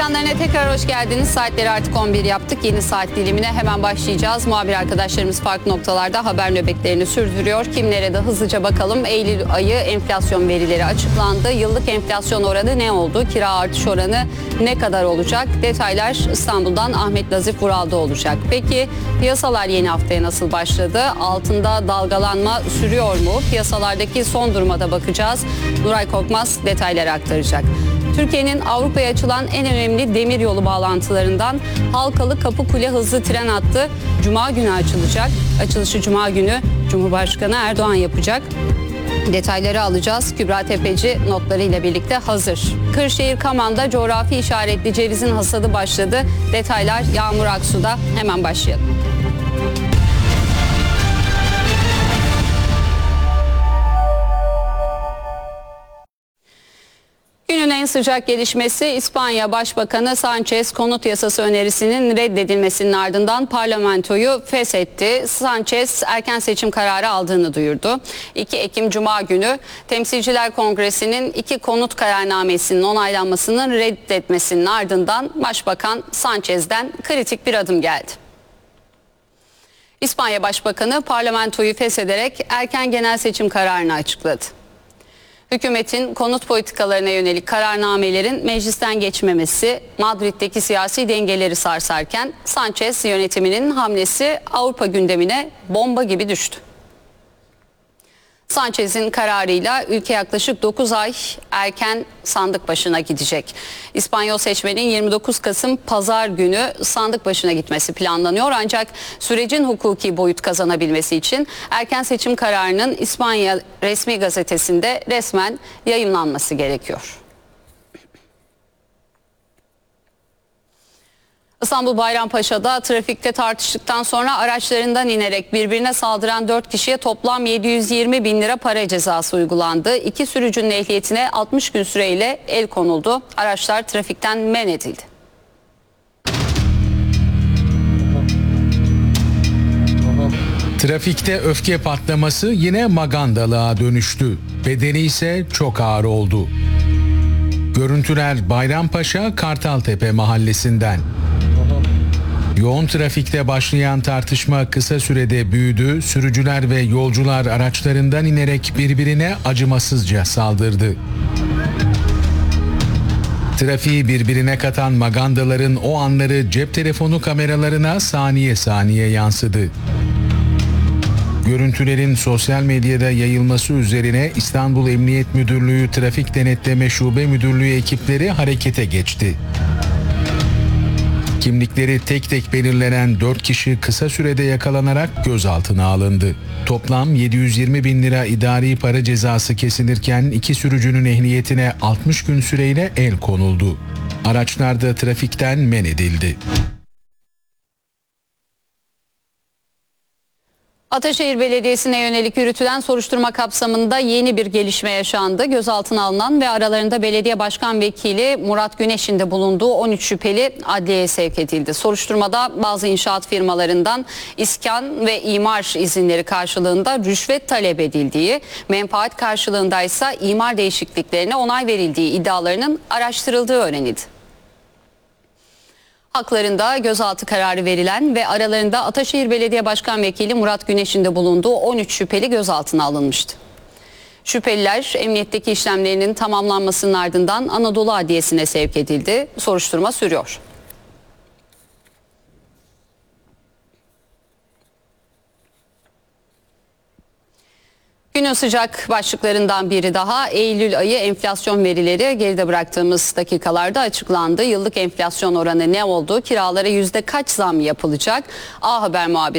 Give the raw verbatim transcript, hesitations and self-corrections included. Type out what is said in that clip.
ekranlarına tekrar hoş geldiniz. Saatleri artık on bir yaptık. Yeni saat dilimine hemen başlayacağız. Muhabir arkadaşlarımız farklı noktalarda haber nöbetlerini sürdürüyor. Kimlere de hızlıca bakalım. Eylül ayı enflasyon verileri açıklandı. Yıllık enflasyon oranı ne oldu? Kira artış oranı ne kadar olacak? Detaylar İstanbul'dan Ahmet Nazif Vural'da olacak. Peki piyasalar yeni haftaya nasıl başladı? Altında dalgalanma sürüyor mu? Piyasalardaki son duruma da bakacağız. Nuray Korkmaz detayları aktaracak. Türkiye'nin Avrupa'ya açılan en önemli demiryolu bağlantılarından Halkalı Kapıkule hızlı tren hattı Cuma günü açılacak. Açılışı Cuma günü Cumhurbaşkanı Erdoğan yapacak. Detayları alacağız. Kübra Tepeci notlarıyla birlikte hazır. Kırşehir Kaman'da coğrafi işaretli cevizin hasadı başladı. Detaylar Yağmur Aksu'da. Hemen başlayalım. Günün en sıcak gelişmesi İspanya Başbakanı Sanchez konut yasası önerisinin reddedilmesinin ardından parlamentoyu feshetti. Sanchez erken seçim kararı aldığını duyurdu. iki Ekim Cuma günü Temsilciler Kongresi'nin iki konut kararnamesinin onaylanmasının reddetmesinin ardından Başbakan Sanchez'den kritik bir adım geldi. İspanya Başbakanı parlamentoyu feshederek erken genel seçim kararını açıkladı. Hükümetin konut politikalarına yönelik kararnamelerin meclisten geçmemesi Madrid'deki siyasi dengeleri sarsarken Sanchez yönetiminin hamlesi Avrupa gündemine bomba gibi düştü. Sanchez'in kararıyla ülke yaklaşık dokuz ay erken sandık başına gidecek. İspanyol seçmenin yirmi dokuz Kasım Pazar günü sandık başına gitmesi planlanıyor. Ancak sürecin hukuki boyut kazanabilmesi için erken seçim kararının İspanya resmi gazetesinde resmen yayımlanması gerekiyor. İstanbul Bayrampaşa'da trafikte tartıştıktan sonra araçlarından inerek birbirine saldıran dört kişiye toplam yedi yüz yirmi bin lira para cezası uygulandı. İki sürücünün ehliyetine altmış gün süreyle el konuldu. Araçlar trafikten men edildi. Trafikte öfke patlaması yine magandalığa dönüştü. Bedeni ise çok ağır oldu. Görüntüler Bayrampaşa Kartaltepe mahallesinden. Yoğun trafikte başlayan tartışma kısa sürede büyüdü. Sürücüler ve yolcular araçlarından inerek birbirine acımasızca saldırdı. Trafiği birbirine katan magandaların o anları cep telefonu kameralarına saniye saniye yansıdı. Görüntülerin sosyal medyada yayılması üzerine İstanbul Emniyet Müdürlüğü Trafik Denetleme Şube Müdürlüğü ekipleri harekete geçti. Kimlikleri tek tek belirlenen dört kişi kısa sürede yakalanarak gözaltına alındı. Toplam yedi yüz yirmi bin lira idari para cezası kesilirken iki sürücünün ehliyetine altmış gün süreyle el konuldu. Araçlar da trafikten men edildi. Ataşehir Belediyesi'ne yönelik yürütülen soruşturma kapsamında yeni bir gelişme yaşandı. Gözaltına alınan ve aralarında belediye başkan vekili Murat Güneş'in de bulunduğu on üç şüpheli adliyeye sevk edildi. Soruşturmada bazı inşaat firmalarından iskan ve imar izinleri karşılığında rüşvet talep edildiği, menfaat karşılığında ise imar değişikliklerine onay verildiği iddialarının araştırıldığı öğrenildi. Haklarında gözaltı kararı verilen ve aralarında Ataşehir Belediye Başkan Vekili Murat Güneş'in de bulunduğu on üç şüpheli gözaltına alınmıştı. Şüpheliler emniyetteki işlemlerinin tamamlanmasının ardından Anadolu Adliyesi'ne sevk edildi. Soruşturma sürüyor. Günün sıcak başlıklarından biri daha Eylül ayı enflasyon verileri geride bıraktığımız dakikalarda açıklandı. Yıllık enflasyon oranı ne oldu? Kiralara yüzde kaç zam yapılacak? A Haber muhabiri